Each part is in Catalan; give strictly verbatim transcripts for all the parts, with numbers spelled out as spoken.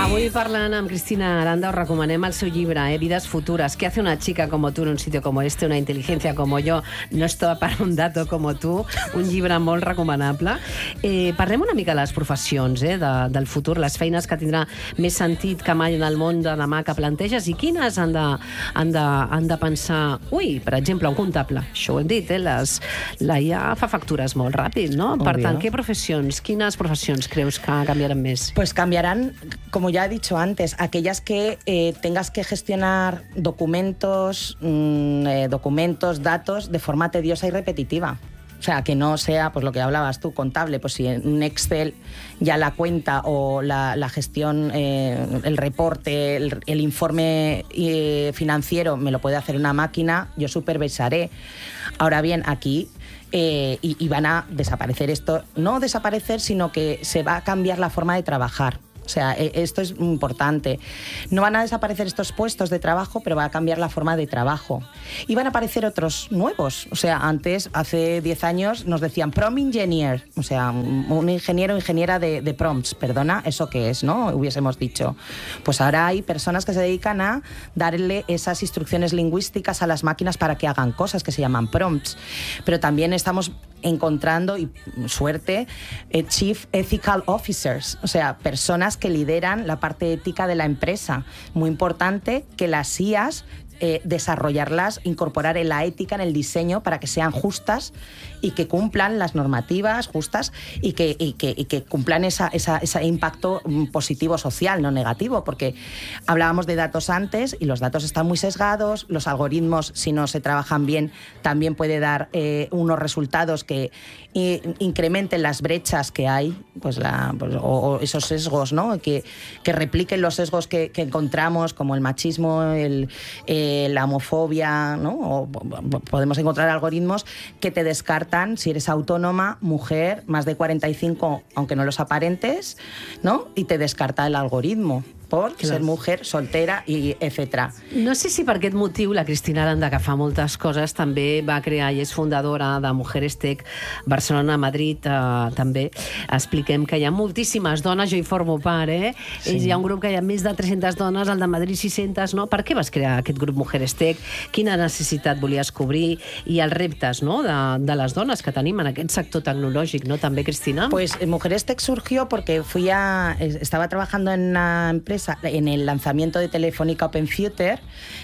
Avui parlant amb Cristina Aranda us recomanem el seu llibre, eh, Vidas Futuras. ¿Qué hace una chica como tú en un sitio como este? Una inteligencia como yo no està para un dato como tú. Un llibre molt recomanable. Eh, parlem una mica de les professions eh, de, del futur, les feines que tindrà més sentit que mai en el món de demà que planteges i quines han de, han de, han de pensar... Ui, per exemple, un comptable. Això ho hem dit, eh? Les, la I A fa factures molt ràpid, no? Per Obvio. tant, què professions, quines professions creus que canviaran més? Pues cambiarán, como ya he dicho antes, aquellas que eh, tengas que gestionar documentos, mmm, eh, documentos, datos de forma tediosa y repetitiva. O sea, que no sea, pues lo que hablabas tú, contable, pues si en un Excel ya la cuenta o la, la gestión, eh, el reporte, el, el informe eh, financiero me lo puede hacer una máquina, yo supervisaré. Ahora bien, aquí... Eh, y, y van a desaparecer esto, no desaparecer, sino que se va a cambiar la forma de trabajar. O sea, esto es importante. No van a desaparecer estos puestos de trabajo, pero va a cambiar la forma de trabajo. Y van a aparecer otros nuevos. O sea, antes, hace diez años, nos decían prompt engineer. O sea, un ingeniero o ingeniera de, de prompts. Perdona, ¿eso qué es, no? Hubiésemos dicho. Pues ahora hay personas que se dedican a darle esas instrucciones lingüísticas a las máquinas para que hagan cosas que se llaman prompts. Pero también estamos encontrando, y suerte, eh, Chief Ethical Officers, o sea, personas que lideran la parte ética de la empresa. Muy importante que las I As eh, desarrollarlas, incorporar en la ética, en el diseño, para que sean justas y que cumplan las normativas justas y que, y que, y que cumplan esa, esa, ese impacto positivo social, no negativo, porque hablábamos de datos antes y los datos están muy sesgados, los algoritmos, si no se trabajan bien, también puede dar eh, unos resultados que i, incrementen las brechas que hay, pues la, pues, o, o esos sesgos, ¿no? que, que repliquen los sesgos que, que encontramos, como el machismo, el, eh, la homofobia, ¿no? O podemos encontrar algoritmos que te descartan si eres autónoma, mujer, más de cuarenta y cinco, aunque no los aparentes, ¿no? Y te descarta el algoritmo por claro. ser mujer, soltera, i etcètera. No sé si per aquest motiu la Cristina Aranda, que fa moltes coses, també va crear i és fundadora de Mujeres Tech Barcelona, Madrid, eh, també. Expliquem que hi ha moltíssimes dones, jo hi formo part, eh? Sí. Hi ha un grup que hi ha més de tres-centes dones, el de Madrid sis-centes, no? Per què vas crear aquest grup Mujeres Tech? Quina necessitat volies cobrir? I els reptes, no?, de, de les dones que tenim en aquest sector tecnològic, no? També, Cristina? Pues Mujeres Tech surgió porque fui a... estaba trabajando en una empresa en el lanzamiento de Telefónica Open Future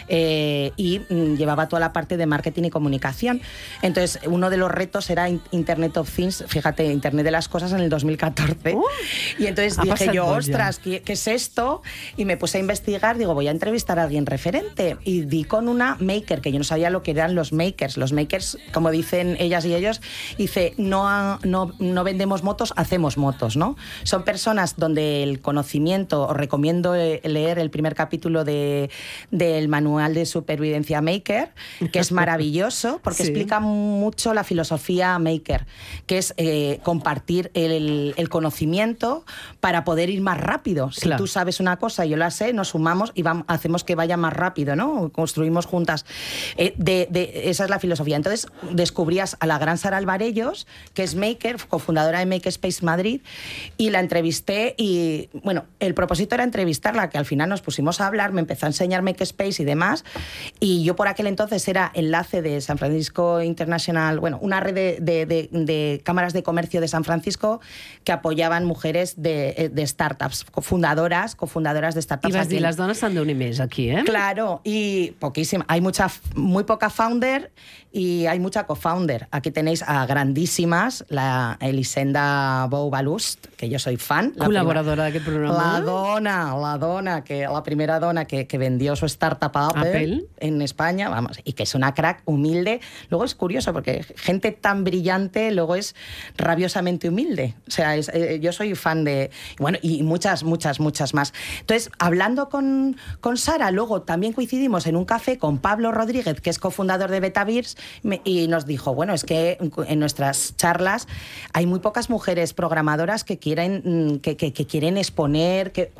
eh, y mm, llevaba toda la parte de marketing y comunicación. Entonces, uno de los retos era Internet of Things, fíjate, Internet de las Cosas en el dos mil catorce. Uh, y entonces dije yo, ostras, ¿qué, ¿qué es esto? Y me puse a investigar, digo, voy a entrevistar a alguien referente. Y di con una maker, que yo no sabía lo que eran los makers. Los makers, como dicen ellas y ellos, dice, no, no, no vendemos motos, hacemos motos, ¿no? Son personas donde el conocimiento, os recomiendo leer el primer capítulo de, del manual de supervivencia Maker, que es maravilloso porque sí. explica mucho la filosofía Maker, que es eh, compartir el, el conocimiento para poder ir más rápido. Si claro. tú sabes una cosa y yo la sé, nos sumamos y vamos, hacemos que vaya más rápido, ¿no? Construimos juntas. Eh, de, de, esa es la filosofía. Entonces descubrías a la gran Sara Alvarellos, que es Maker, cofundadora de Makerspace Madrid, y la entrevisté y, bueno, el propósito era entrevistar que al final nos pusimos a hablar, me empezó a enseñar Makerspace y demás, y yo por aquel entonces era enlace de San Francisco International, bueno, una red de, de, de, de cámaras de comercio de San Francisco que apoyaban mujeres de, de startups, cofundadoras, cofundadoras de startups. I vas dir, les dones s'han d'unir més aquí, eh? Claro, y poquísima, hay mucha, muy poca founder y hay mucha co-founder. Aquí tenéis a grandísimas, la Elisenda Bou Balust, que yo soy fan. Col·laboradora d'aquest programa. La dona, la dona, que la primera dona que, que vendió su startup a Apple, Apple en España, vamos, y que es una crack humilde. Luego es curioso porque gente tan brillante luego es rabiosamente humilde. O sea, es, eh, yo soy fan de... Bueno, y muchas, muchas, muchas más. Entonces, hablando con, con Sara, luego también coincidimos en un café con Pablo Rodríguez, que es cofundador de Betavirs, y nos dijo, bueno, es que en nuestras charlas hay muy pocas mujeres programadoras que quieren, que, que, que quieren exponer que, cuál, que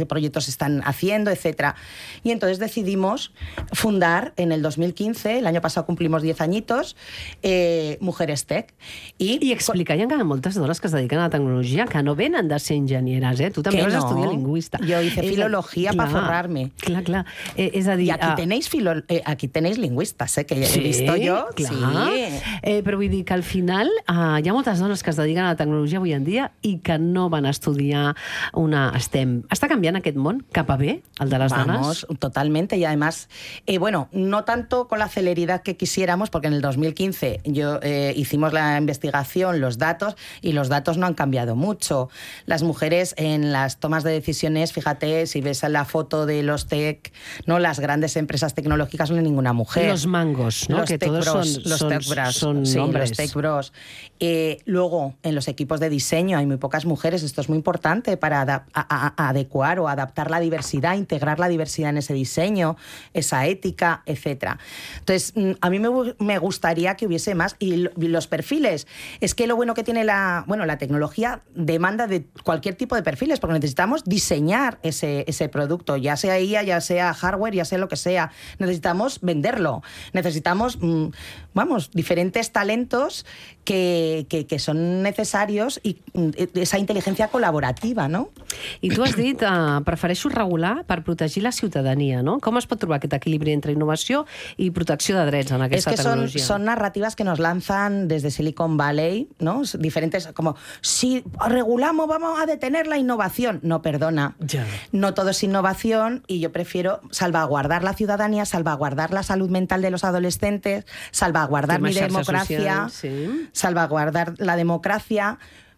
qué proyectos están haciendo, etcétera. Y entonces decidimos fundar en el dos mil quince, el año pasado cumplimos diez añitos, eh, Mujeres Tech. I, I explicar que hi ha moltes dones que es dediquen a la tecnologia que no venen de ser enginyeres, eh? Tu també que vas no. estudiar lingüista. Yo hice filología para forrarme. Clar, clar. Eh, és a dir, y aquí, ah, tenéis filo, eh, aquí tenéis lingüistas, eh, que ya sí, he visto yo. Clar. Sí. Eh, però vull dir que al final eh, hi ha moltes dones que es dediquen a la tecnologia avui en dia i que no van estudiar una STEM. Està canviant aquest món cap a bé, el de les Vamos, dones? totalmente. Y además, eh, bueno, no tanto con la celeridad que quisiéramos, porque en el dos mil quince yo, eh, hicimos la investigación, los datos, y los datos no han cambiado mucho. Las mujeres en las tomas de decisiones, fíjate, si ves la foto de los tech, ¿no? Las grandes empresas tecnológicas, no hay ninguna mujer. Los mangos, ¿no? Los que tech todos bros, son, los son, tech bros, son sí, hombres. los tech bros. Eh, luego, en los equipos de diseño hay muy pocas mujeres. Esto es muy importante para a, a, a adecuar o adaptar la diversidad, integrar la diversidad en ese diseño, esa ética, etcétera. Entonces, a mí me, me gustaría que hubiese más. Y los perfiles, es que lo bueno que tiene la, bueno, la tecnología demanda de cualquier tipo de perfiles, porque necesitamos diseñar ese, ese producto, ya sea I A, ya sea hardware, ya sea lo que sea. Necesitamos venderlo. Necesitamos, vamos, diferentes talentos que, que, que son necessarios i esa intel·ligència col·laborativa, no? I tu has dit, eh, prefereixo regular per protegir la ciutadania, no? Com es pot trobar aquest equilibri entre innovació i protecció de drets en aquesta es que tecnologia? Son, son narrativas que nos lanzan desde Silicon Valley, ¿no? Diferentes, como, si regulamos vamos a detener la innovación. No, perdona. Ya. No todo es innovación y yo prefiero salvaguardar la ciudadanía, salvaguardar la salud mental de los adolescentes, salvaguardar mi democracia, social, sí. salvaguardar la democracia,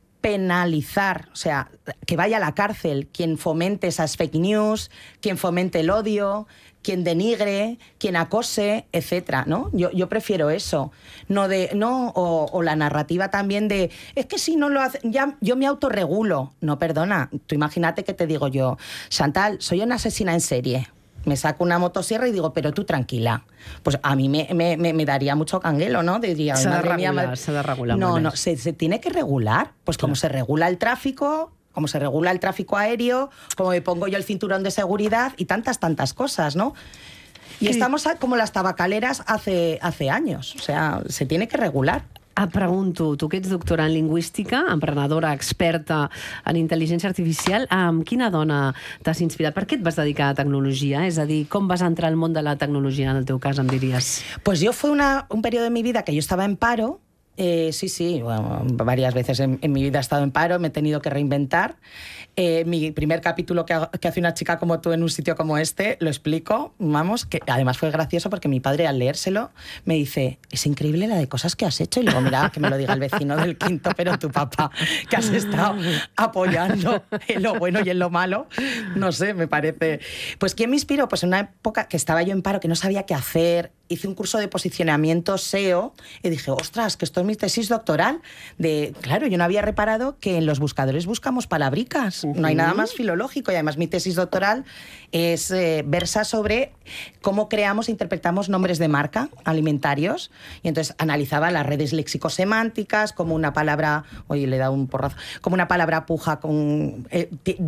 penalizar, o sea, que vaya a la cárcel quien fomente esas fake news, quien fomente el odio, quien denigre, quien acose, etcétera, ¿no? Yo, yo prefiero eso, no de, no, o, o la narrativa también de, es que si no lo hace, ya yo me autorregulo. No, perdona, tú imagínate que te digo yo, Chantal, soy una asesina en serie. Me saco una motosierra y digo, pero tú tranquila. Pues a mí me, me, me daría mucho canguelo, ¿no? Diría, se ha de madre mía, regular, madre... se ha de regular. No, no, se, se tiene que regular. Pues claro. Como se regula el tráfico, como se regula el tráfico aéreo, como me pongo yo el cinturón de seguridad y tantas, tantas cosas, ¿no? Y sí. Estamos como las tabacaleras hace, hace años. O sea, se tiene que regular. Et pregunto, tu que ets doctora en lingüística, emprenedora, experta en intel·ligència artificial, amb quina dona t'has inspirat? Per què et vas dedicar a tecnologia? És a dir, com vas entrar al món de la tecnologia, en el teu cas, em diries? Pues yo fue una, un periodo de mi vida que yo estaba en paro. Eh, sí, sí, bueno, varias veces en, en mi vida he estado en paro, me he tenido que reinventar. Eh, mi primer capítulo que, que hace una chica como tú en un sitio como este, lo explico, vamos, que además fue gracioso porque mi padre al leérselo me dice, es increíble la de cosas que has hecho. Y luego, mira, que me lo diga el vecino del quinto, pero tu papá, que has estado apoyando en lo bueno y en lo malo, no sé, me parece... Pues ¿quién me inspiró? Pues en una época que estaba yo en paro, que no sabía qué hacer, hice un curso de posicionamiento S E O y dije, ostras, que esto es mi tesis doctoral. De, claro, yo no había reparado que en los buscadores buscamos palabricas. Uh-huh. No hay nada más filológico. Y además mi tesis doctoral es, eh, versa sobre cómo creamos e interpretamos nombres de marca alimentarios. Y entonces analizaba las redes léxico-semánticas, como una palabra, oye, le he dado un porrazo, como una palabra puja con, eh,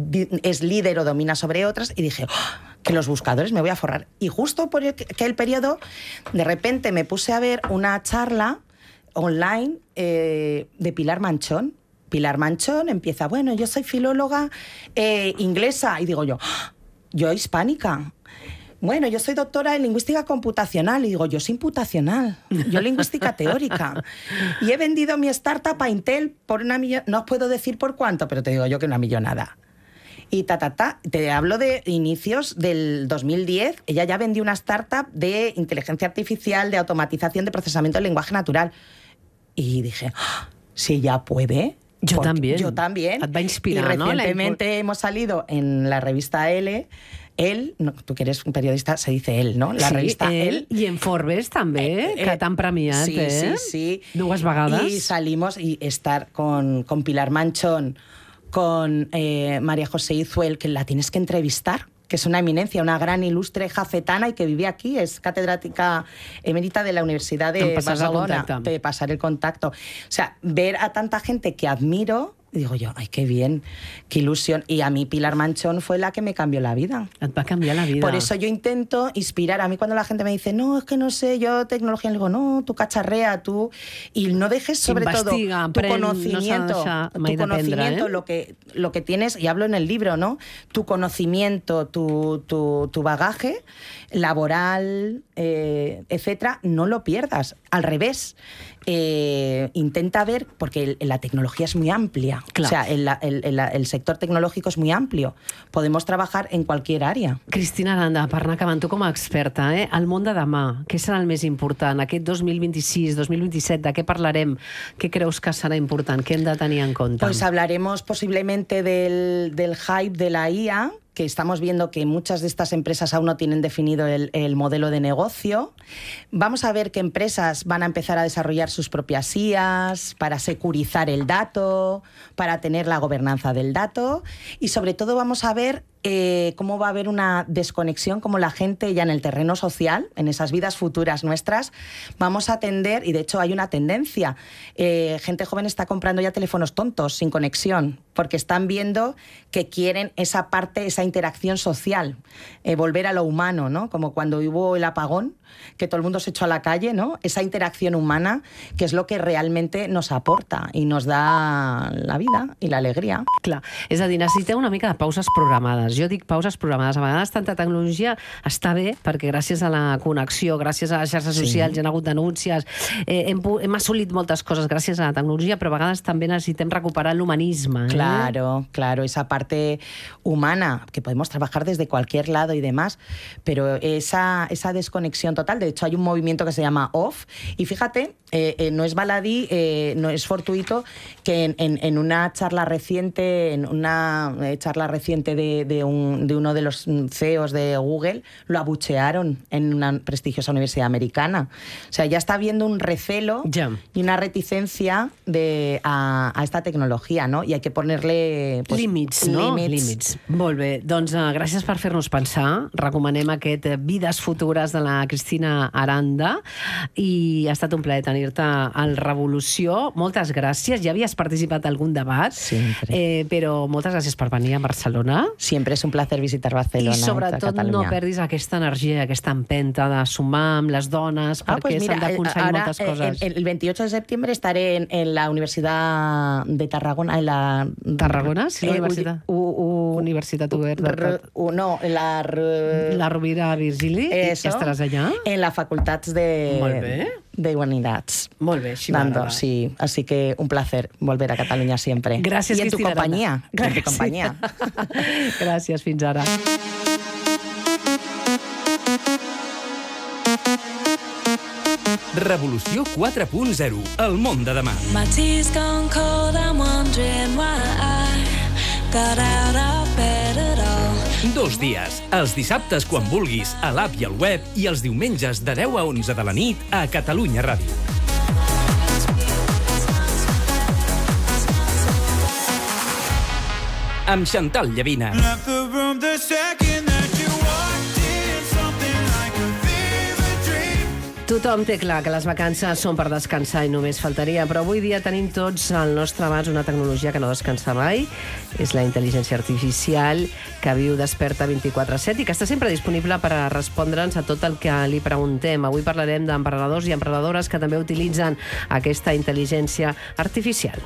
es líder o domina sobre otras. Y dije, oh, que los buscadores me voy a forrar. Y justo por aquel periodo, de repente me puse a ver una charla online eh, de Pilar Manchón. Pilar Manchón empieza, bueno, yo soy filóloga eh, inglesa. Y digo yo, ¡oh! Yo hispánica. Bueno, yo soy doctora en lingüística computacional. Y digo, yo soy imputacional. Yo lingüística teórica. Y he vendido mi startup a Intel por una millonada. No os puedo decir por cuánto, pero te digo yo que una millonada. Y ta, ta, ta. Te hablo de inicios del dos mil diez. Ella ya vendió una startup de inteligencia artificial, de automatización, de procesamiento del lenguaje natural. Y dije, ¡oh! Si ella puede... Yo también. Yo también. Et va inspirar, y ¿no? recientemente La... hemos salido en la revista Elle. Él, no, tú que eres un periodista, se dice él, ¿no? La sí, revista él. I en Forbes també, eh, que t'han premiat, sí, eh? Sí, sí. Dues vegades. Y salimos y estar con, con Pilar Manchón, con eh, María José Izuel, que la tienes que entrevistar, que es una eminencia, una gran ilustre jafetana y que vive aquí, es catedrática emérita de la Universidad de Barcelona. Te pasar el contacto. O sea, ver a tanta gente que admiro Y digo yo, ay, qué bien, qué ilusión. Y a mí Pilar Manchón fue la que me cambió la vida. Et va canviar la vida. Por eso yo intento inspirar. A mí cuando la gente me dice, no, es que no sé, yo tecnología, le digo, no, tú cacharrea, tú... Y no dejes sobre Investiga, todo tu aprèn, conocimiento, no s'ha de deixar tu mai conocimiento, d'aprendre, eh? lo, que, lo que tienes, y hablo en el libro, ¿no? Tu conocimiento, tu, tu, tu bagaje laboral, eh, etcétera, no lo pierdas. Al revés. Eh, intenta ver, porque el, la tecnología es muy amplia, Clar. o sea, el, el, el, el sector tecnológico es muy amplio, podemos trabajar en cualquier área. Cristina Aranda, per anar acabant, tu com a experta, eh? El món de demà, què serà el més important? Aquest dos mil vint-i-sis, dos mil vint-i-set, de què parlarem? Què creus que serà important? Què hem de tenir en compte? Pues hablaremos posiblemente del, del hype de la I A, que estamos viendo que muchas de estas empresas aún no tienen definido el, el modelo de negocio. Vamos a ver qué empresas van a empezar a desarrollar sus propias I As para securizar el dato, para tener la gobernanza del dato y sobre todo vamos a ver eh, cómo va a haber una desconexión, como la gente ya en el terreno social, en esas vidas futuras nuestras, vamos a tender, y de hecho hay una tendencia, eh, gente joven está comprando ya teléfonos tontos, sin conexión, porque están viendo que quieren esa parte, esa interacción social, eh, volver a lo humano, ¿no? Como cuando hubo el apagón, que todo el mundo se echó a la calle, ¿no? Esa interacción humana, que és lo que realmente nos aporta i nos da la vida i l'alegria. Clar, és a dir, necessitem una mica de pauses programades. Jo dic pauses programades. A vegades tanta tecnologia està bé, perquè gràcies a la connexió, gràcies a les xarxes socials, sí. hi ha hagut denúncies, eh, hem, hem assolit moltes coses gràcies a la tecnologia, però a vegades també necessitem recuperar l'humanisme. Eh? Claro, claro, esa parte humana, que podemos trabajar desde cualquier lado y demás, pero esa, esa desconexión total. De hecho, hay un movimiento que se llama Off, y fíjate, eh, eh, no es baladí, eh, no es fortuito que en, en, en una charla reciente, en una eh, charla reciente de, de, un, de uno de los C E Os de Google, lo abuchearon en una prestigiosa universidad americana. O sea, ya está habiendo un recelo ja. y una reticencia de, a, a esta tecnología, ¿no? Y hay que ponerle... Pues, límits, no? Límits. Límits. Molt bé. Doncs uh, gràcies per fer-nos pensar. Recomanem aquest uh, Vides futures de la Cristina Aranda i ha estat un plaer tenir-te al Revolució. Moltes gràcies. Ja havies participat en algun debat, eh, però moltes gràcies per venir a Barcelona. Siempre es un placer visitar Barcelona. I sobretot no perdis aquesta energia, aquesta empenta de sumar amb les dones, ah, perquè s'han pues d'aconseguir moltes coses. El, el veintiocho de septiembre estaré en, en la Universidad de Tarragona. En la, Tarragona? Sí, la eh, Universitat. U, u, Universitat Oberta. R, u, no, la... R, la Rovira Virgili. Eso, estaràs allà? En la Facultats de... Molt bé. de Humanidades. Molt bé, així Dando, sí, así que un placer volver a Cataluña siempre. Gràcies, y en tu Cristina compañía. Gràcies. En tu compañía. Gràcies, fins ara. Revolució quatre punt zero. El món de demà. My tea's gone cold, I'm wondering why I got out of bed at all. Dos dies. Els dissabtes quan vulguis, a l'app i al web, i els diumenges de deu a onze de la nit a Catalunya Ràdio. Amb Chantal Llavina. Tothom té clar que les vacances són per descansar i només faltaria, però avui dia tenim tots al nostre abast una tecnologia que no descansa mai. És la intel·ligència artificial, que viu desperta vint-i-quatre set i que està sempre disponible per a respondre'ns a tot el que li preguntem. Avui parlarem d'emprenedors i emprenedores que també utilitzen aquesta intel·ligència artificial.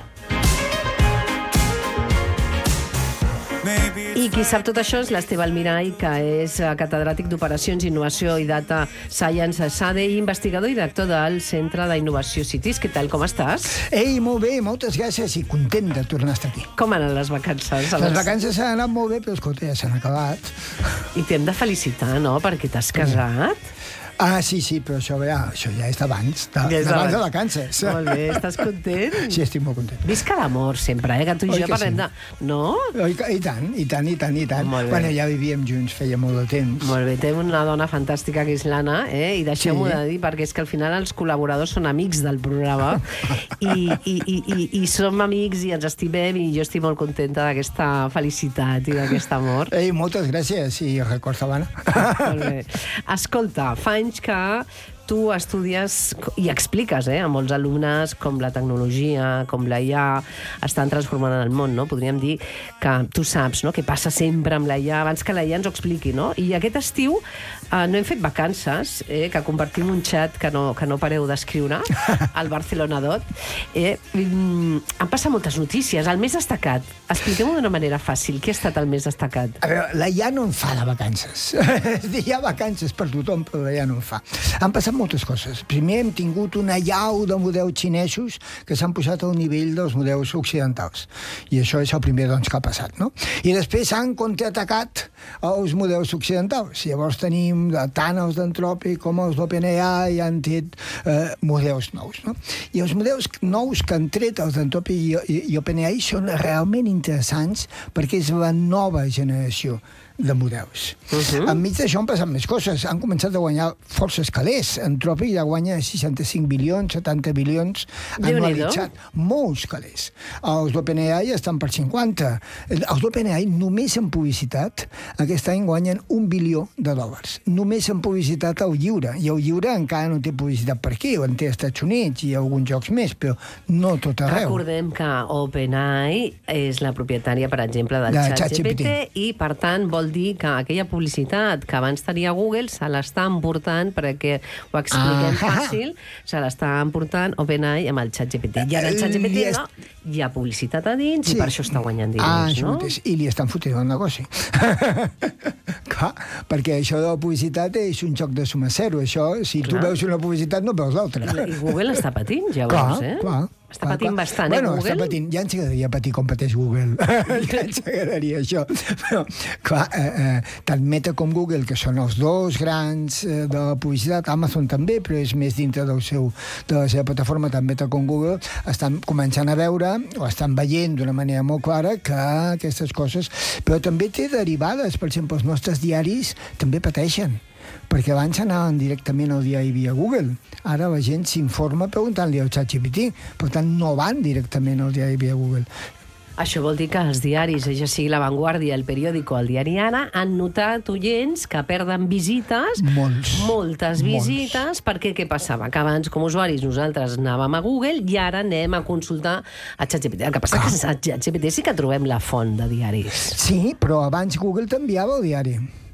I qui sap tot això és l'Esteve Almirall, que és catedràtic d'Operacions, Innovació i Data Science a SADE i investigador i director del Centre d'Innovació CITIS. Què tal, com estàs? Ei, molt bé, moltes gràcies i content de tornar a estar aquí. Com han anat les vacances? Les vacances han anat molt bé, però escolta, ja s'han acabat. I t'hem de felicitar, no?, perquè t'has casat. Ah, sí, sí, però això ja, això ja és d'abans, de, Ja és d'abans d'abans. de vacances. Molt bé, estàs content? Sí, estic molt content. Visca l'amor sempre, eh? Que tu i Oi jo que parlem sí? de... No? Oi, que- I tant, i tant, i tant, i tant. Molt bé. Bueno, ja vivíem junts, feia molt de temps. Molt bé, té una dona fantàstica que és l'Anna, eh? I deixeu-m'ho Sí. de dir, perquè és que al final els col·laboradors són amics del programa i, i, i, i, i som amics i ens estimem i jo estic molt contenta d'aquesta felicitat i d'aquest amor. Ei, moltes gràcies i records d'Havana. Molt bé. Escolta, fa anys que tu estudies i expliques eh, a molts alumnes com la tecnologia, com la I A estan transformant el món, no? Podríem dir que tu saps no? Què passa sempre amb la I A, abans que la I A ens ho expliqui, no? I aquest estiu eh, no hem fet vacances, eh, que compartim un xat que no, que no pareu d'escriure, al Barcelona Dot. Eh, han passat moltes notícies. El més destacat, expliquem-ho d'una manera fàcil. Què ha estat el més destacat? A veure, la I A no en fa de vacances. Hi ha vacances per tothom, però la I A no en fa. Han passat moltes coses. Primer hem tingut una llau de models xinesos que s'han posat al nivell dels models occidentals. I això és el primer doncs, que ha passat, no? I després s'han contraatacat els models occidentals. Llavors tenim tant els d'Anthropic com els d'OpenAI i han tret eh, models nous, no? I els models nous que han tret els d'Anthropic i, i, i OpenAI són realment interessants perquè és la nova generació de models. Uh-huh. Enmig d'això han passat més coses. Han començat a guanyar forces calés. Anthropic ja guanya seixanta-cinc bilions, setanta bilions anualitzat. Molts calés. Els d'OpenAI estan per cinquanta. Els d'OpenAI només en publicitat aquest any guanyen un bilió de dòlars. Només en publicitat al lliure. I el lliure encara no té publicitat per aquí. En té als Estats Units i alguns jocs més, però no tot arreu. Recordem que OpenAI és la propietària, per exemple, del ChatGPT i, per tant, vol dir que aquella publicitat que abans tenia Google se l'està emportant, perquè ho expliquem ah, fàcil, se l'està emportant OpenAI amb el ChatGPT. I ara el ChatGPT no, hi ha publicitat a dins sí. I per això està guanyant diners, ah, no? Mateix. I li estan fotent el negoci. Clar, perquè això de la publicitat és un joc de suma zero. Això, si clar. Tu veus una publicitat, no veus l'altra. I Google està patint, llavors, clar, eh? Clar. Està patint clar, bastant, bueno, eh, Google? Està patint. Ja ens agradaria patir com pateix Google. Ja ens agradaria això. Però, clar, eh, eh, tant Meta com Google, que són els dos grans eh, de la publicitat, Amazon també, però és més dintre del seu, de la seva plataforma, tant Meta com Google, estan començant a veure, o estan veient d'una manera molt clara, que aquestes coses... Però també té derivades. Per exemple, els nostres diaris també pateixen. Perquè abans anaven directament al diari via Google. Ara la gent s'informa preguntant-li al ChatGPT. Per tant, no van directament al diari via Google. Això vol dir que els diaris, ja sigui La Vanguardia, El Periódico, El Diari Ara, han notat oients que perden visites, Molts. moltes visites, Molts. Perquè què passava? Que abans, com a usuaris, nosaltres anàvem a Google i ara anem a consultar a ChatGPT. El que passa ah. que a ChatGPT sí que trobem la font de diaris. Sí, però abans Google t'enviava el diari.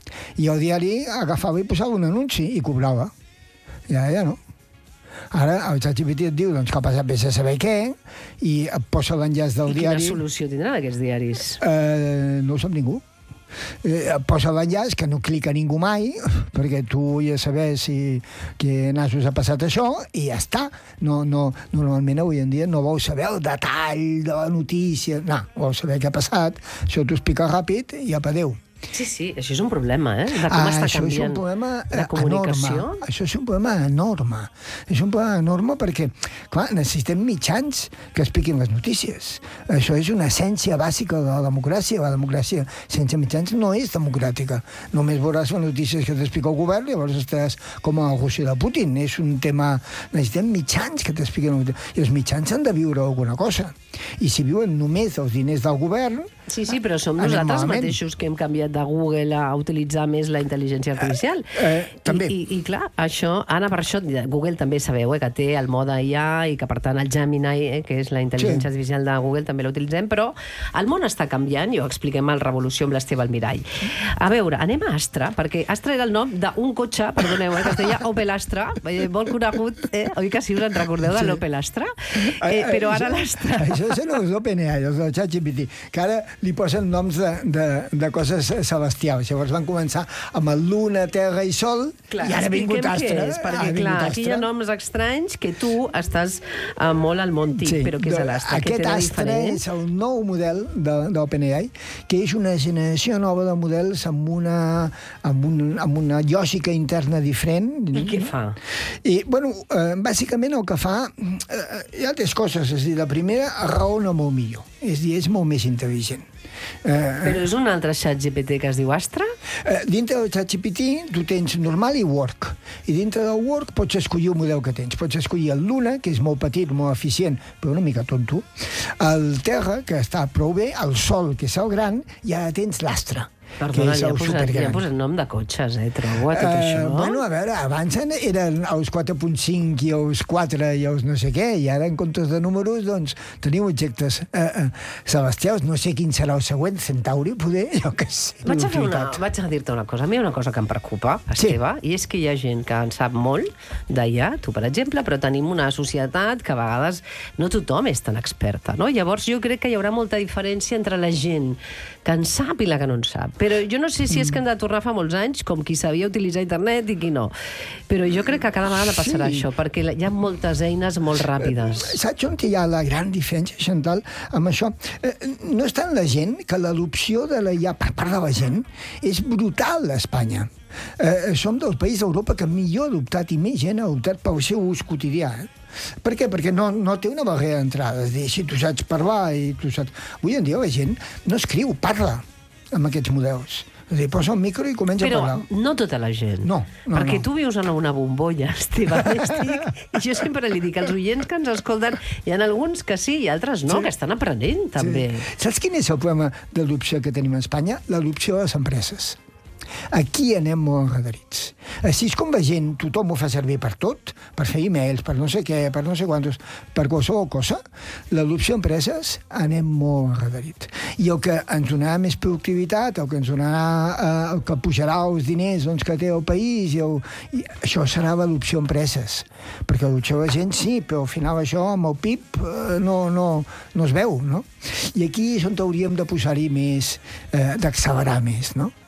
I el diari agafava i posava un anunci i cobrava. Ja, ja no. Ara el ChatGPT et diu doncs, que ha passat vés a saber què i et posa l'enllaç del I diari. I quina solució tindran aquests diaris? Eh, no ho sap ningú. Eh, posa l'enllaç, que no clica ningú mai, perquè tu ja saber si que nassos ha passat això, i ja està. No, no, normalment avui en dia no vols saber el detall de la notícia, no, vols saber què ha passat, això t'ho explica ràpid i apa, adéu. Sí, sí, això és un problema, eh? De com ah, està això canviant és un problema la comunicació. Enorme. Això és un problema enorme. És un problema enorme perquè, clar, necessitem mitjans que expliquin les notícies. Això és una essència bàsica de la democràcia. La democràcia sense mitjans no és democràtica. Només veuràs les notícies que t'explica el govern i llavors estaràs com a Rússia de Putin. És un tema... Necessitem mitjans que t'expliquin... I els mitjans han de viure alguna cosa. I si viuen només els diners del govern... Sí, sí, però som nosaltres mateixos que hem canviat de Google a utilitzar més la intel·ligència artificial. Eh, eh, també. I, i, I clar, això, ara per això, Google també sabeu eh, que té el mode I A i que per tant el Gemini, eh, que és la intel·ligència sí. artificial de Google, també l'utilitzem, però el món està canviant i ho expliquem al Revolució amb l'Esteve Almirall. A veure, anem a Astra, perquè Astra era el nom d'un cotxe, perdoneu, eh, que es deia Opel Astra, eh, molt conegut, eh? Oi que sí us en recordeu de l'Opel Astra? Eh, però ara l'Astra... Això són els OpenAI, els del ChatGPT, que ara li posen noms de, de, de coses celestials. Llavors van començar amb el Luna, Terra i Sol, clar, i ara ha vingut Astra. És, perquè, clar, aquí hi ha noms estranys que tu estàs uh, molt al món tic, sí, però què és l'Astra? Aquest Astra és el nou model d'OpenAI, que és una generació nova de models amb una, amb un, amb una lògica interna diferent. I què fa? I, bueno, eh, bàsicament el que fa... Eh, hi ha tres coses. És a dir, la primera, raona molt millor. És a dir, és molt més intel·ligent. Eh, Però és un altre ChatGPT que es diu Astra? Eh, dintre del ChatGPT tu tens normal i work. I dintre del work pots escollir el model que tens. Pots escollir el Luna, que és molt petit, molt eficient, però una mica tonto. El Terra, que està prou bé. El Sol, que és el gran. I ara tens l'Astra, Perdona, ja ha posat, ja ha posat nom de cotxes, eh, trobo, a tot uh, això. Bueno, a veure, abans eren els quatre punt cinc i els quatre i els no sé què, i ara en comptes de números, doncs, teniu objectes uh, uh, celestials. No sé quin serà el següent, Centauri, poder, jo què sé. Vaig a, una, vaig a dir-te una cosa. A mi hi ha una cosa que em preocupa, Esteve, sí. I és que hi ha gent que en sap molt d'allà, tu, per exemple, però tenim una societat que a vegades no tothom és tan experta, no? Llavors jo crec que hi haurà molta diferència entre la gent que en sap i la que no en sap. Però jo no sé si és que hem de tornar fa molts anys, com qui sabia utilitzar internet i qui no. Però jo crec que cada vegada passarà sí. això, perquè hi ha moltes eines molt ràpides. Saps on hi ha la gran diferència, Chantal, amb això? No és tant la gent, que l'adopció de la I A per part de la gent és brutal a Espanya. Eh, som del país d'Europa que millor ha adoptat i més gent ha adoptat pel seu ús quotidià. Eh? Per què? Perquè no, no té una barrera d'entrada. És dir, si tu saps parlar i tu saps... Avui en dia la gent no escriu, parla amb aquests models. És a dir, posa el micro i comença Però a parlar. Però no tota la gent. No, no, Perquè no. tu vius en una bombolla, Esteve Estic, i jo sempre li dic als oients que ens escolten, hi ha alguns que sí i altres no, sí. que estan aprenent, també. Sí. Saps quin és el problema d'adopció que tenim a Espanya? L'adopció de les empreses. Aquí anem molt enredarits. Així és com la gent, tothom ho fa servir per tot, per fer e-mails, per no sé què, per no sé quantos, per qualsevol cosa, l'adopció d'empreses anem molt enredarits. I el que ens donarà més productivitat, el que ens donarà, eh, el que pujarà els diners doncs, que té el país, i, el, i això serà l'adopció d'empreses. Perquè l'adopció de la gent sí, però al final això amb el P I B eh, no, no, no es veu, no? I aquí és on hauríem de posar-hi més, eh, d'accelerar més, no?